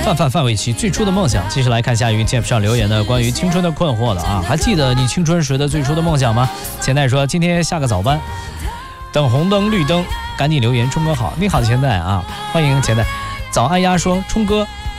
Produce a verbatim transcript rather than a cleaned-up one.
范范范玮琪最初的梦想。继续来看下一个 T F 上留言的关于青春的困惑了啊，还记得你青春时的最初的梦想吗？钱代说今天下个早班，等红灯绿灯赶紧留言，冲哥好。你好钱代啊，欢迎钱代。早安呀说冲哥